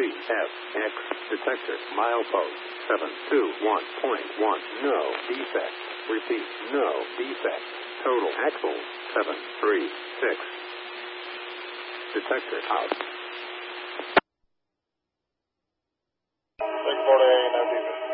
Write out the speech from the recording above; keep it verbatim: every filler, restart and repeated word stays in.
F X. Detector. Milepost seven two one point one. No defect. Repeat. No defect. Total axles seven three six. Detector out.